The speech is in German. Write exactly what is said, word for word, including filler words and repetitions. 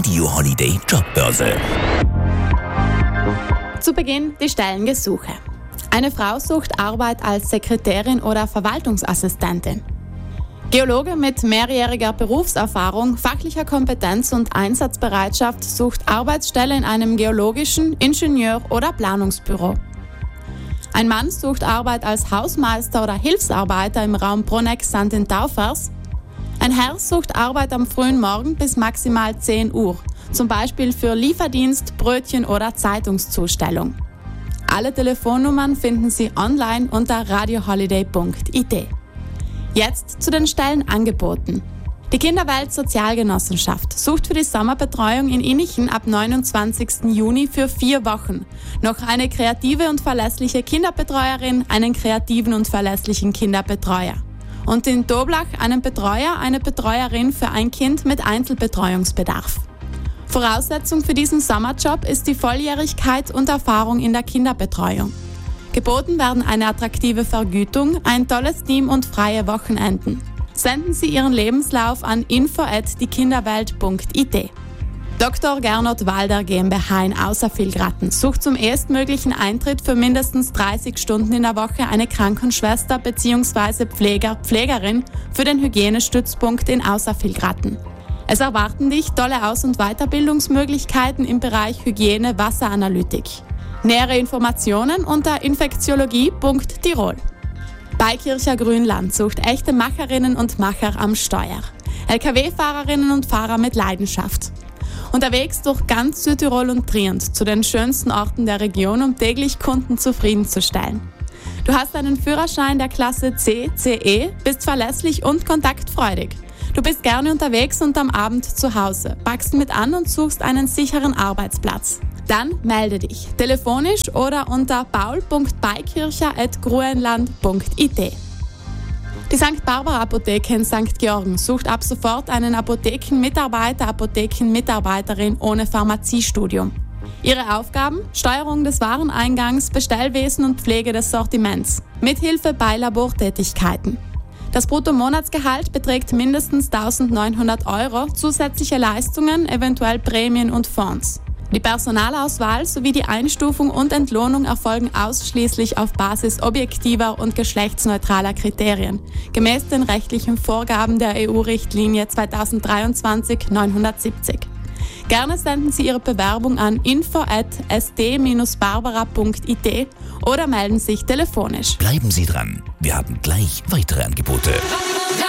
Radio Holiday Jobbörse. Zu Beginn die Stellengesuche. Eine Frau sucht Arbeit als Sekretärin oder Verwaltungsassistentin. Geologe mit mehrjähriger Berufserfahrung, fachlicher Kompetenz und Einsatzbereitschaft sucht Arbeitsstelle in einem geologischen, Ingenieur- oder Planungsbüro. Ein Mann sucht Arbeit als Hausmeister oder Hilfsarbeiter im Raum Bruneck-Sankt in Taufers. Ein Herr sucht Arbeit am frühen Morgen bis maximal zehn Uhr, zum Beispiel für Lieferdienst, Brötchen oder Zeitungszustellung. Alle Telefonnummern finden Sie online unter radio holiday punkt i t. Jetzt zu den Stellenangeboten. Die Kinderwelt Sozialgenossenschaft sucht für die Sommerbetreuung in Innichen ab neunundzwanzigsten Juni für vier Wochen noch eine kreative und verlässliche Kinderbetreuerin, einen kreativen und verlässlichen Kinderbetreuer. Und in Doblach einen Betreuer, eine Betreuerin für ein Kind mit Einzelbetreuungsbedarf. Voraussetzung für diesen Sommerjob ist die Volljährigkeit und Erfahrung in der Kinderbetreuung. Geboten werden eine attraktive Vergütung, ein tolles Team und freie Wochenenden. Senden Sie Ihren Lebenslauf an info at diekinderwelt punkt i t. Doktor Gernot Walder GmbH in Außervillgratten sucht zum erstmöglichen Eintritt für mindestens dreißig Stunden in der Woche eine Krankenschwester bzw. Pfleger, Pflegerin für den Hygienestützpunkt in Außervillgratten. Es erwarten dich tolle Aus- und Weiterbildungsmöglichkeiten im Bereich Hygiene, Wasseranalytik. Nähere Informationen unter infektiologie punkt tirol. Beikircher Grünland sucht echte Macherinnen und Macher am Steuer. L K W-Fahrerinnen und Fahrer mit Leidenschaft. Unterwegs durch ganz Südtirol und Trient zu den schönsten Orten der Region, um täglich Kunden zufriedenzustellen. Du hast einen Führerschein der Klasse C, C E, bist verlässlich und kontaktfreudig. Du bist gerne unterwegs und am Abend zu Hause, packst mit an und suchst einen sicheren Arbeitsplatz. Dann melde dich telefonisch oder unter paul punkt beikircher at gruenland punkt i t. Die Sankt Barbara Apotheke in Sankt Georgen sucht ab sofort einen Apothekenmitarbeiter, Apothekenmitarbeiterin ohne Pharmaziestudium. Ihre Aufgaben: Steuerung des Wareneingangs, Bestellwesen und Pflege des Sortiments, Mithilfe bei Labortätigkeiten. Das Bruttomonatsgehalt beträgt mindestens eintausendneunhundert Euro, zusätzliche Leistungen, eventuell Prämien und Fonds. Die Personalauswahl sowie die Einstufung und Entlohnung erfolgen ausschließlich auf Basis objektiver und geschlechtsneutraler Kriterien, gemäß den rechtlichen Vorgaben der E U-Richtlinie zweitausenddreiundzwanzig neunhundertsiebzig. Gerne senden Sie Ihre Bewerbung an info at s d dash barbara punkt i t oder melden sich telefonisch. Bleiben Sie dran, wir haben gleich weitere Angebote.